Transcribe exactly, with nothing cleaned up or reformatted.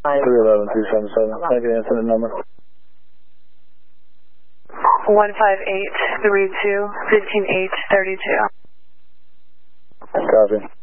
three eleven two seven seven. Can I get an incident number? one five eight three two, fifteen H thirty-two. Copy.